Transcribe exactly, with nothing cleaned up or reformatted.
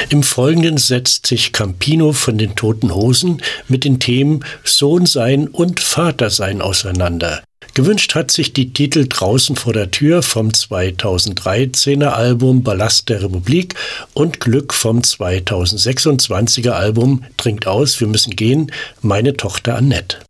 Im Folgenden setzt sich Campino von den Toten Hosen mit den Themen Sohn sein und Vater sein auseinander. Gewünscht hat sich die Titel Draußen vor der Tür vom zweitausenddreizehner Album Ballast der Republik und Glück vom zweitausendsechsundzwanziger Album Trinkt aus, wir müssen gehen, meine Tochter Annette.